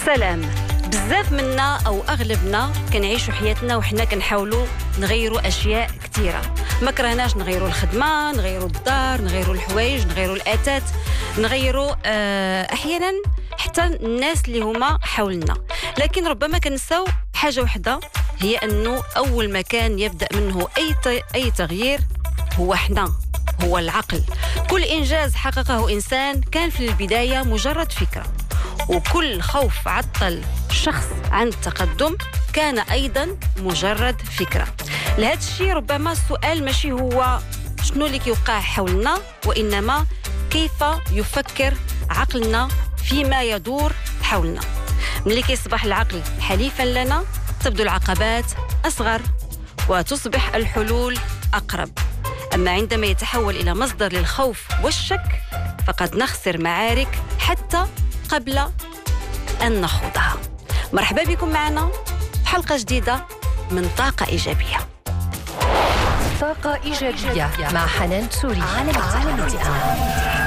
سلام. بزاف منا أو أغلبنا كنعيشوا حياتنا وحنا كنحاولوا نغيروا أشياء كثيرة. ما كرهناش نغيروا الخدمة، نغيروا الدار، نغيروا الحوايج، نغيروا الأثاث، نغيروا أحيانا حتى الناس اللي هما حولنا. لكن ربما كنساو حاجة واحدة، هي أنه أول مكان يبدأ منه أي تغيير هو حنا، هو العقل. كل إنجاز حققه إنسان كان في البداية مجرد فكرة، وكل خوف عطل شخص عن التقدم كان أيضا مجرد فكرة. لهذا الشيء ربما السؤال ماشي هو شنو اللي كيوقع حولنا، وإنما كيف يفكر عقلنا فيما يدور حولنا. ملي كيصبح العقل حليفا لنا تبدو العقبات أصغر وتصبح الحلول أقرب. أما عندما يتحول إلى مصدر للخوف والشك فقد نخسر معارك حتى قبل أن نخوضها. مرحبا بكم معنا في حلقة جديدة من طاقة إيجابية. طاقة إيجابية مع حنان سوري على